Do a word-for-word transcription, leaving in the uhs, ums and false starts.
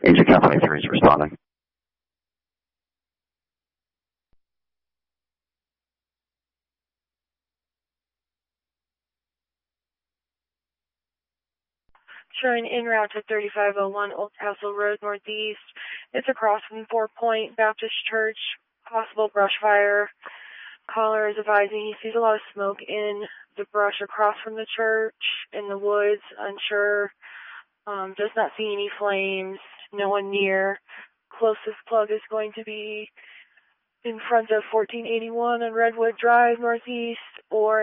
Agent Company three is responding. Showing en route to thirty-five oh one Old Castle Road Northeast. It's across from Four Point Baptist Church. Possible brush fire. Caller is advising he sees a lot of smoke in the brush across from the church, in the woods, unsure. Um, does not see any flames, no one near. Closest plug is going to be in front of fourteen eighty-one on Redwood Drive Northeast, or